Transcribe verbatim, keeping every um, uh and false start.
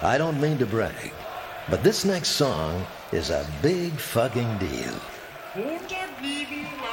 I don't mean to brag, but this next song is a big fucking deal. Hold on, baby.